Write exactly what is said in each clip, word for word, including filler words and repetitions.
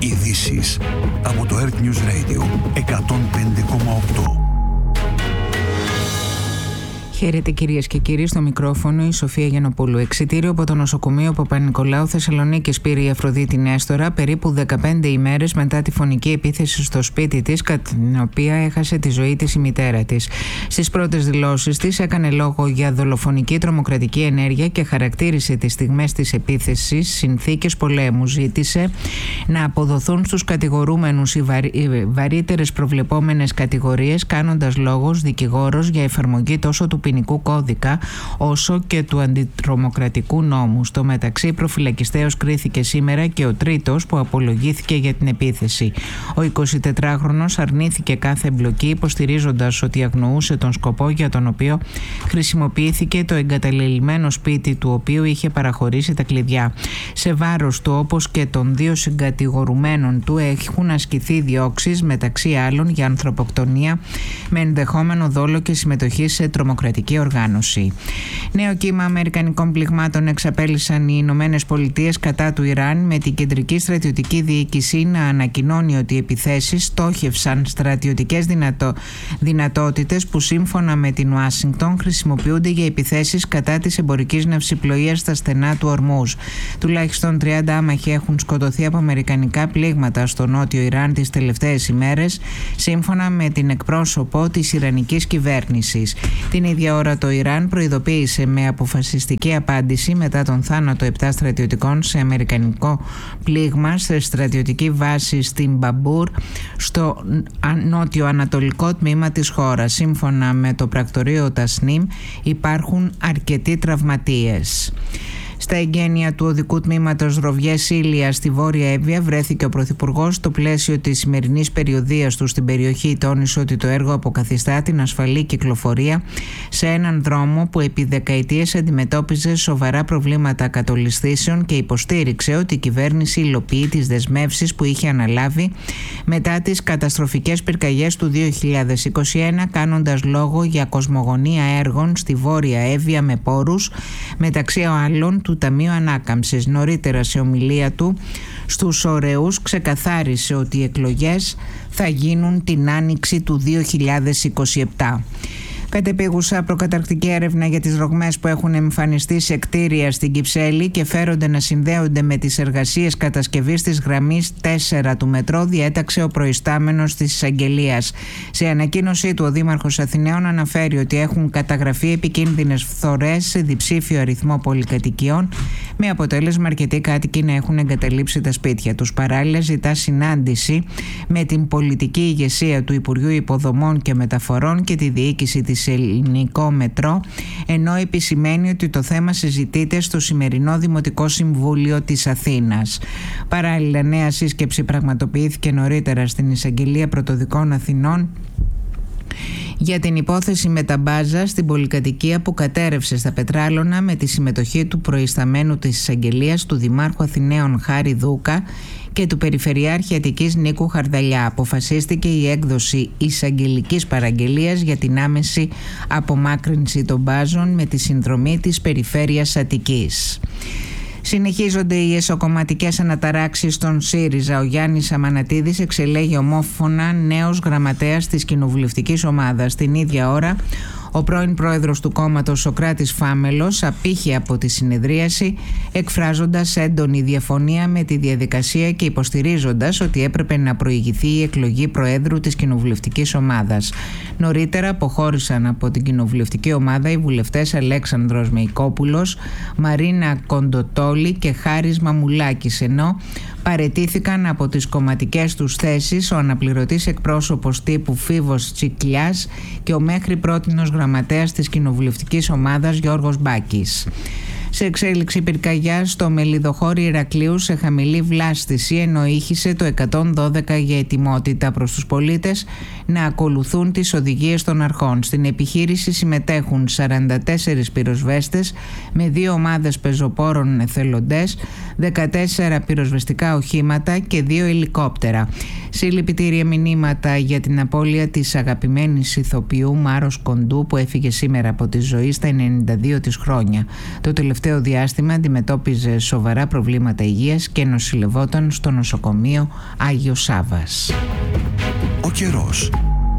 Ειδήσεις από το Earth News Radio εκατόν πέντε κόμμα οκτώ. Χαίρετε κυρίες και κύριοι, στο μικρόφωνο η Σοφία Γιαννοπούλου. Εξιτήριο από το νοσοκομείο Παπα-Νικολάου Θεσσαλονίκης πήρε η Αφροδίτη Νέστορα περίπου δεκαπέντε ημέρες μετά τη φωνική επίθεση στο σπίτι της, κατά την οποία έχασε τη ζωή της η μητέρα της. Στις πρώτες δηλώσεις της έκανε λόγο για δολοφονική τρομοκρατική ενέργεια και χαρακτήρισε τις στιγμές της επίθεσης συνθήκες πολέμου. Ζήτησε να αποδοθούν στους κατηγορούμενους οι, βαρύ, οι βαρύτερες προβλεπόμενες κατηγορίες, κάνοντας λόγος δικηγόρος για εφαρμογή τόσο του ποινικού κώδικα όσο και του αντιτρομοκρατικού νόμου. Στο μεταξύ, προφυλακιστέως κρίθηκε σήμερα και ο τρίτος που απολογήθηκε για την επίθεση. Ο εικοσιτετράχρονος αρνήθηκε κάθε εμπλοκή, υποστηρίζοντας ότι αγνοούσε τον σκοπό για τον οποίο χρησιμοποιήθηκε το εγκαταλελειμμένο σπίτι του οποίου είχε παραχωρήσει τα κλειδιά. Σε βάρος του, όπως και των δύο συγκατηγορουμένων του, έχουν ασκηθεί διώξεις, μεταξύ άλλων για ανθρωποκτονία με ενδεχόμενο δόλο και συμμετοχή σε τρομοκρατική οργάνωση. Νέο κύμα αμερικανικών πληγμάτων εξαπέλυσαν οι Ηνωμένες Πολιτείες κατά του Ιράν, με την κεντρική στρατιωτική διοίκηση να ανακοινώνει ότι οι επιθέσεις στόχευσαν στρατιωτικές δυνατό... δυνατότητες που σύμφωνα με την Ουάσιγκτον χρησιμοποιούνται για επιθέσεις κατά της εμπορικής ναυσιπλοείας στα στενά του Ορμούζ. Τουλάχιστον τριάντα άμαχοι έχουν σκοτωθεί από αμερικανικά πλήγματα στο νότιο Ιράν τις τελευταίες ημέρες, σύμφωνα με την εκπρόσωπο της Ιρανικής κυβέρνησης. Την ίδια ώρα το Ιράν προειδοποίησε με αποφασιστική απάντηση μετά τον θάνατο επτά στρατιωτικών σε αμερικανικό πλήγμα σε στρατιωτική βάση στην Μπαμπούρ, στο νότιο-ανατολικό τμήμα της χώρας. Σύμφωνα με το πρακτορείο Τασνίμ υπάρχουν αρκετοί τραυματίες. Στα εγγένεια του οδικού τμήματος Ροβιές-Ήλια στη Βόρεια Εύβοια βρέθηκε ο Πρωθυπουργός. Στο πλαίσιο της σημερινής περιοδείας του στην περιοχή τόνισε ότι το έργο αποκαθιστά την ασφαλή κυκλοφορία σε έναν δρόμο που επί δεκαετίες αντιμετώπιζε σοβαρά προβλήματα κατολισθήσεων και υποστήριξε ότι η κυβέρνηση υλοποιεί τις δεσμεύσεις που είχε αναλάβει μετά τις καταστροφικές πυρκαγιές του δύο χιλιάδες είκοσι ένα, κάνοντας λόγο για κοσμογονία έργων στη Βόρεια Εύβοια με πόρους, μεταξύ άλλων του Ταμείου Ανάκαμψης. Νωρίτερα σε ομιλία του στους Ωρεούς ξεκαθάρισε ότι οι εκλογές θα γίνουν την άνοιξη του δύο χιλιάδες είκοσι επτά. Κατεπίγουσα προκαταρκτική έρευνα για τις ρογμές που έχουν εμφανιστεί σε κτίρια στην Κυψέλη και φέρονται να συνδέονται με τις εργασίες κατασκευής της γραμμής τέσσερα του μετρό διέταξε ο προϊστάμενος της εισαγγελίας. Σε ανακοίνωσή του, ο Δήμαρχος Αθηναίων αναφέρει ότι έχουν καταγραφεί επικίνδυνες φθορές σε διψήφιο αριθμό πολυκατοικιών, με αποτέλεσμα αρκετοί κάτοικοι να έχουν εγκαταλείψει τα σπίτια τους. Παράλληλα, ζητά συνάντηση με την πολιτική ηγεσία του Υπουργείου Υποδομών και Μεταφορών και τη διοίκηση της Ελληνικό Μετρό, ενώ επισημαίνει ότι το θέμα συζητείται στο σημερινό Δημοτικό Συμβούλιο της Αθήνας. Παράλληλα, νέα σύσκεψη πραγματοποιήθηκε νωρίτερα στην Εισαγγελία Πρωτοδικών Αθηνών για την υπόθεση Μεταμπάζα στην πολυκατοικία που κατέρευσε στα Πετράλωνα με τη συμμετοχή του προϊσταμένου της εισαγγελίας, του Δημάρχου Αθηναίων Χάρη Δούκα και του Περιφερειάρχη Αττικής Νίκου Χαρδαλιά. Αποφασίστηκε η έκδοση εισαγγελικής παραγγελίας για την άμεση απομάκρυνση των μπάζων με τη συνδρομή της Περιφέρειας Αττικής. Συνεχίζονται οι εσωκομματικές αναταράξεις στον ΣΥΡΙΖΑ. Ο Γιάννης Αμανατίδης εξελέγει ομόφωνα νέος γραμματέας της κοινοβουλευτικής ομάδας. Την ίδια ώρα, ο πρώην πρόεδρος του κόμματος Σωκράτης Φάμελος απήχε από τη συνεδρίαση, εκφράζοντας έντονη διαφωνία με τη διαδικασία και υποστηρίζοντας ότι έπρεπε να προηγηθεί η εκλογή προέδρου της κοινοβουλευτικής ομάδας. Νωρίτερα αποχώρησαν από την κοινοβουλευτική ομάδα οι βουλευτές Αλέξανδρος Μεϊκόπουλος, Μαρίνα Κοντοτόλη και Χάρης Μαμουλάκης, ενώ παραιτήθηκαν από τις κομματικές τους θέσεις ο αναπληρωτής εκπρόσωπος τύπου Φίβος Τσικλιάς και ο μέχρι πρότινος γραμματέας της κοινοβουλευτικής ομάδας Γιώργος Μπάκης. Σε εξέλιξη πυρκαγιά στο Μελιδοχώρι Ηρακλείου σε χαμηλή βλάστηση, ενώ ήχησε το εκατόν δώδεκα για ετοιμότητα προς τους πολίτες να ακολουθούν τις οδηγίες των αρχών. Στην επιχείρηση συμμετέχουν σαράντα τέσσερις πυροσβέστες με δύο ομάδες πεζοπόρων εθελοντές, δεκατέσσερα πυροσβεστικά οχήματα και δύο ελικόπτερα. Συλληπιτήρια μηνύματα για την απώλεια της αγαπημένης ηθοποιού Μάρος Κοντού που έφυγε σήμερα από τη ζωή στα ενενήντα δύο της χρόνια. Το τελευταίο τελευταίο διάστημα αντιμετώπιζε σοβαρά προβλήματα υγείας και νοσηλευόταν στο νοσοκομείο Άγιο Σάββας. Ο καιρός.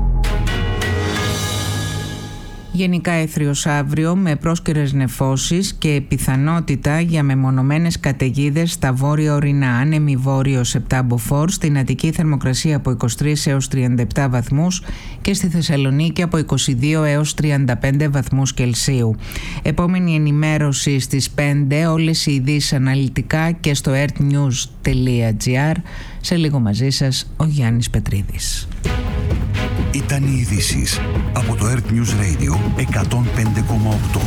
Γενικά έθριος αύριο με πρόσκαιρες νεφώσεις και πιθανότητα για μεμονωμένες καταιγίδες στα βόρεια ορεινά. Άνεμη βόρειος επτά μποφόρ, στην Αττική θερμοκρασία από είκοσι τρεις έως τριάντα επτά βαθμούς και στη Θεσσαλονίκη από είκοσι δύο έως τριάντα πέντε βαθμούς Κελσίου. Επόμενη ενημέρωση στις πέντε, όλες οι ειδήσεις αναλυτικά και στο earthnews τελεία gr. Σε λίγο μαζί σας ο Γιάννης Πετρίδης. Ήταν οι ειδήσεις από το Earth News Radio εκατόν πέντε κόμμα οκτώ.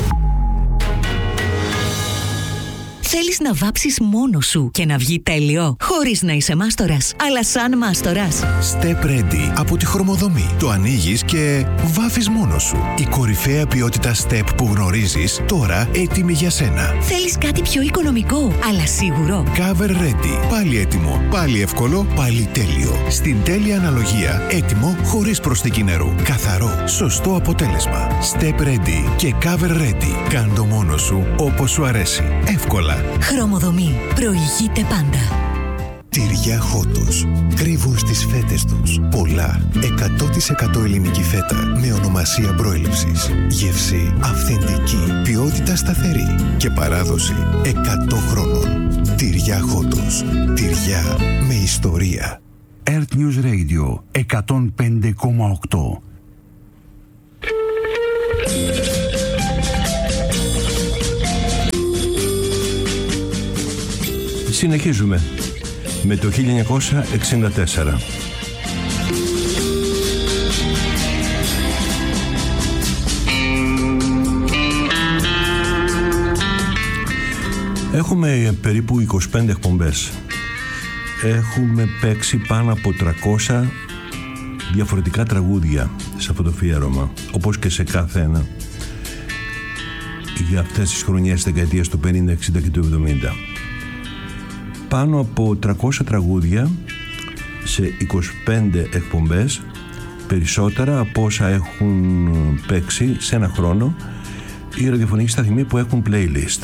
Θέλεις να βάψεις μόνος σου και να βγει τέλειο, χωρίς να είσαι μάστορας, αλλά σαν μάστορας. Step Ready από τη Χρωμοδομή. Το ανοίγεις και βάφεις μόνος σου. Η κορυφαία ποιότητα Step που γνωρίζεις, τώρα έτοιμη για σένα. Θέλεις κάτι πιο οικονομικό, αλλά σίγουρο. Cover Ready. Πάλι έτοιμο, πάλι εύκολο, πάλι τέλειο. Στην τέλεια αναλογία, έτοιμο χωρίς προσθήκη νερού. Καθαρό, σωστό αποτέλεσμα. Step Ready και Cover Ready. Κάν' το μόνος σου όπως σου αρέσει. Εύκολα. Χρωμοδομή. Προηγείται πάντα. Τυριά Χότος. Κρύβουν στις φέτες τους πολλά. εκατό τοις εκατό ελληνική φέτα με ονομασία προέλευσης. Γεύση αυθεντική. Ποιότητα σταθερή. Και παράδοση εκατό χρόνων. Τυριά Χότος. Τυριά με ιστορία. Earth News Radio εκατόν πέντε κόμμα οκτώ. Συνεχίζουμε με το χίλια εννιακόσια εξήντα τέσσερα. Έχουμε περίπου είκοσι πέντε εκπομπές. Έχουμε παίξει πάνω από τριακόσια διαφορετικά τραγούδια σε αυτό το αφιέρωμα, όπως και σε κάθε ένα, για αυτές τις χρονιές της δεκαετίας του πενήντα, εξήντα και του εβδομήντα. Πάνω από τριακόσια τραγούδια σε είκοσι πέντε εκπομπές, περισσότερα από όσα έχουν παίξει σε ένα χρόνο οι ραδιοφωνικοί σταθμοί που έχουν playlist.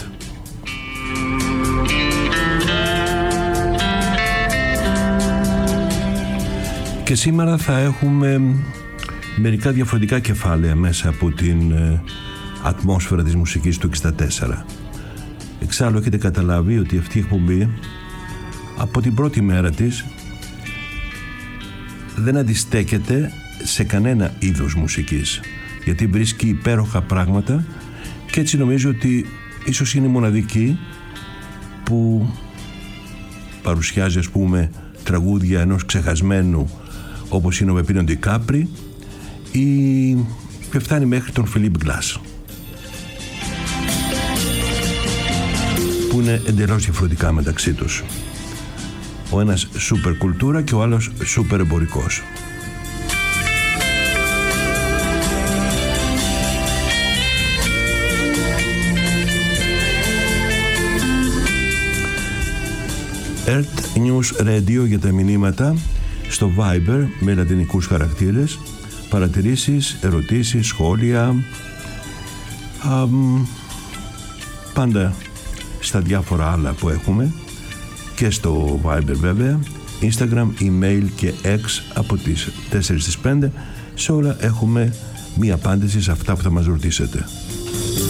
Και σήμερα θα έχουμε μερικά διαφορετικά κεφάλαια μέσα από την ατμόσφαιρα της μουσικής του εξήντα τέσσερα. Εξάλλου έχετε καταλάβει ότι αυτή η εκπομπή από την πρώτη μέρα της δεν αντιστέκεται σε κανένα είδος μουσικής, γιατί βρίσκει υπέροχα πράγματα και έτσι νομίζω ότι ίσως είναι μοναδική που παρουσιάζει, ας πούμε, τραγούδια ενός ξεχασμένου όπως είναι ο Πεπίνο Ντικάπρι ή και φτάνει μέχρι τον Φιλίπ Γκλάς, που είναι εντελώς διαφορετικά μεταξύ τους. Ο ένας σούπερ κουλτούρα και ο άλλος σούπερ εμπορικός. Earth News Radio για τα μηνύματα στο Viber με λατινικούς χαρακτήρες, παρατηρήσεις, ερωτήσεις, σχόλια, α, πάντα στα διάφορα άλλα που έχουμε και στο Viber βέβαια, Instagram, email και X από τις τέσσερις στις πέντε. Σε όλα έχουμε μία απάντηση σε αυτά που θα μας ρωτήσετε.